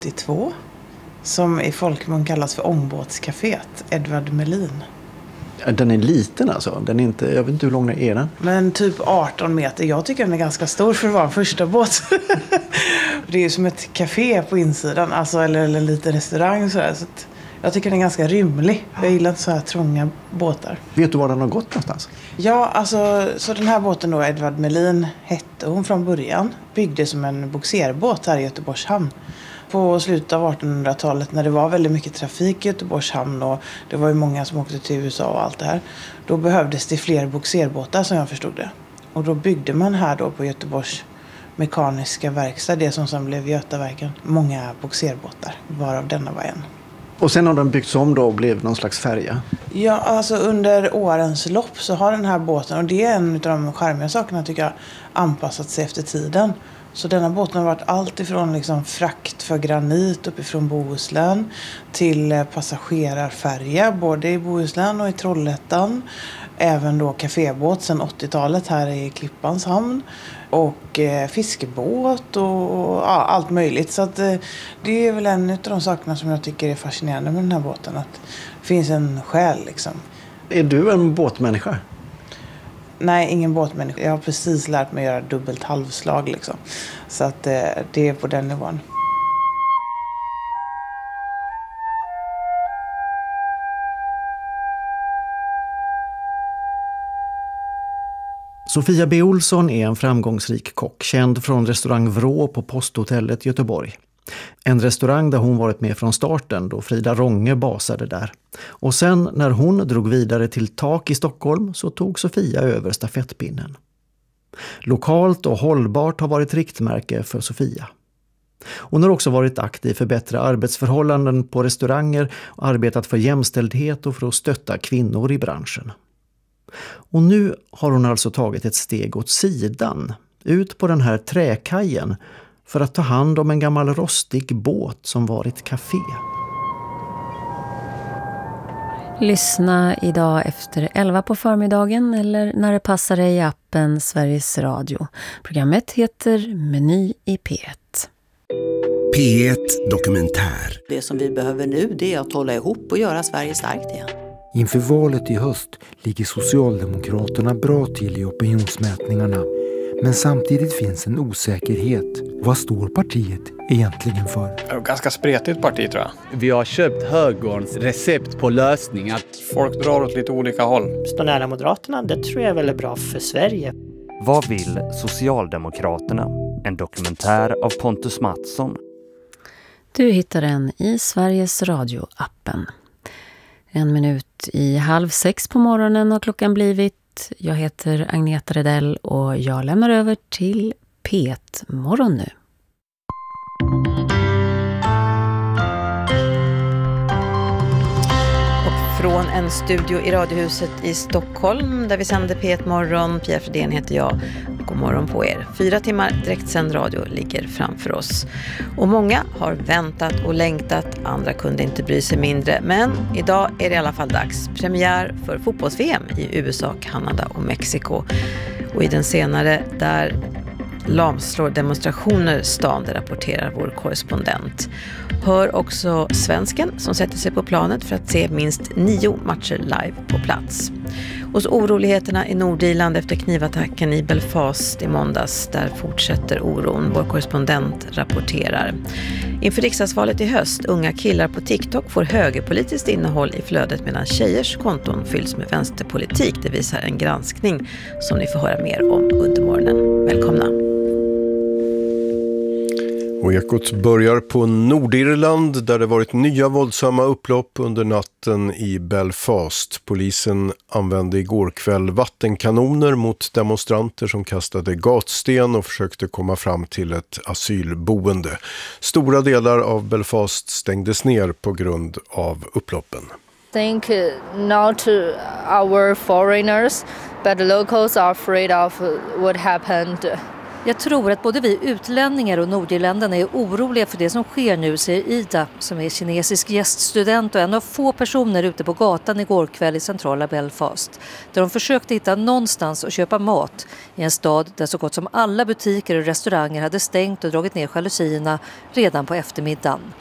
82 som i folkmun kallas för ångbåtscaféet, Edvard Melin. Den är liten alltså. Den är inte, jag vet inte hur lång är den. Men typ 18 meter. Jag tycker den är ganska stor för att vara en första båt. Det är ju som ett café på insidan. Alltså, eller en liten restaurang. Så att jag tycker den är ganska rymlig. Jag gillar inte så här trånga båtar. Vet du var den har gått någonstans? Ja, alltså så den här båten då, Edvard Melin, hette hon från början. Byggde som en boxerbåt här i Göteborgs hamn. På slutet av 1800-talet när det var väldigt mycket trafik i Göteborgs hamn och det var ju många som åkte till USA och allt det här. Då behövdes det fler boxerbåtar som jag förstod det. Och då byggde man här då på Göteborgs mekaniska verkstad, det som sen blev Götaverken, många boxerbåtar, varav denna var en. Och sen har den byggts om då och blev någon slags färja? Ja, alltså under årens lopp så har den här båten, och det är en av de charmiga sakerna tycker jag, anpassat sig efter tiden. Så denna båten har varit allt ifrån liksom frakt för granit uppifrån Bohuslän till passagerarfärja både i Bohuslän och i Trollhättan. Även då kafébåt sedan 80-talet här i Klippans hamn. Och fiskebåt och allt möjligt. Så att, det är väl en av de sakerna som jag tycker är fascinerande med den här båten. Att det finns en själ liksom. Är du en båtmänniska? Nej, ingen båtmänniska. Jag har precis lärt mig göra dubbelt halvslag liksom. Så att det är på den nivån. Sofia B. Olsson är en framgångsrik kock, känd från restaurang Vrå på Posthotellet i Göteborg. En restaurang där hon varit med från starten då Frida Ronge basade där. Och sen när hon drog vidare till Tak i Stockholm så tog Sofia över stafettpinnen. Lokalt och hållbart har varit riktmärke för Sofia. Hon har också varit aktiv för bättre arbetsförhållanden på restauranger och arbetat för jämställdhet och för att stötta kvinnor i branschen. Och nu har hon alltså tagit ett steg åt sidan, ut på den här träkajen för att ta hand om en gammal rostig båt som varit café. Lyssna idag efter 11 på förmiddagen eller när det passar dig i appen Sveriges Radio. Programmet heter Meny i P1. P1 Dokumentär. Det som vi behöver nu det är att hålla ihop och göra Sverige starkt igen. Inför valet i höst ligger Socialdemokraterna bra till i opinionsmätningarna. Men samtidigt finns en osäkerhet. Vad står partiet egentligen för? Ganska spretigt parti tror jag. Vi har köpt högerns recept på lösningar. Folk drar åt lite olika håll. Stå nära Moderaterna, det tror jag är väldigt bra för Sverige. Vad vill Socialdemokraterna? En dokumentär av Pontus Mattsson. Du hittar den i Sveriges Radio-appen. 5:01 på morgonen har klockan blivit. Jag heter Agneta Redell och jag lämnar över till P1 Morgon nu. Och från en studio i Radiohuset i Stockholm där vi sänder P1 Morgon. Pia Fredén heter jag. God morgon på er. 4 timmar direktsänd radio ligger framför oss. Och många har väntat och längtat. Andra kunde inte bry sig mindre. Men idag är det i alla fall dags. Premiär för fotbolls-VM i USA, Kanada och Mexiko. Och i den senare där lamslår demonstrationer stan, det rapporterar vår korrespondent. Hör också svensken som sätter sig på planet för att se minst 9 matcher live på plats. Och så oroligheterna i Nordirland efter knivattacken i Belfast i måndags, där fortsätter oron. Vår korrespondent rapporterar. Inför riksdagsvalet i höst, unga killar på TikTok får högerpolitiskt innehåll i flödet medan tjejers konton fylls med vänsterpolitik. Det visar en granskning som ni får höra mer om under morgonen. Välkomna! Och Ekot börjar på Nordirland där det varit nya våldsamma upplopp under natten i Belfast. Polisen använde igår kväll vattenkanoner mot demonstranter som kastade gatsten och försökte komma fram till ett asylboende. Stora delar av Belfast stängdes ner på grund av upploppen. I think not our foreigners, but locals are afraid of what happened Jag tror att både vi utlänningar och nordirländarna är oroliga för det som sker nu, säger Ida, som är kinesisk gäststudent och en av få personer ute på gatan igår kväll i centrala Belfast, där de försökte hitta någonstans att köpa mat i en stad där så gott som alla butiker och restauranger hade stängt och dragit ner jalusierna redan på eftermiddagen.